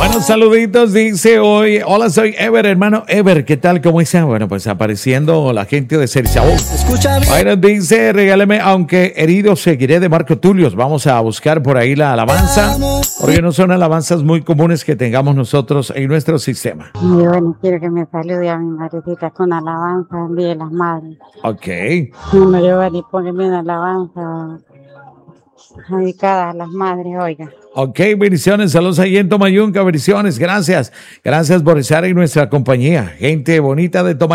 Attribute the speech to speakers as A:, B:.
A: Bueno, saluditos, dice hoy. Hola, soy Ever, hermano Ever. ¿Qué tal? ¿Cómo está? Bueno, pues apareciendo la gente de Cerizabó. Bueno, dice, regáleme, aunque herido seguiré, de Marco Tulio. Vamos a buscar por ahí la alabanza, porque no son alabanzas muy comunes que tengamos nosotros en nuestro sistema.
B: Y bueno, quiero que me salude a mi madrecita con alabanza del Día de las Madres.
A: Ok.
B: No, yo voy a ponerme una alabanza dedicada a las madres, oiga.
A: Ok, bendiciones, saludos ahí en Tomayunca, bendiciones, gracias. Gracias por estar en nuestra compañía. Gente bonita de Tomayunca.